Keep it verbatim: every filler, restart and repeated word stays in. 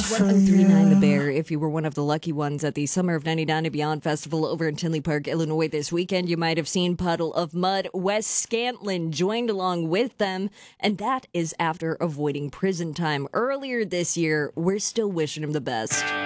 It's one oh three point nine The Bear. If you were one of the lucky ones at the Summer of ninety-nine and Beyond Festival over in Tinley Park, Illinois this weekend, you might have seen Puddle of Mudd. Wes Scantlin joined along with them, and that is after avoiding prison time earlier this year. We're still wishing him the best.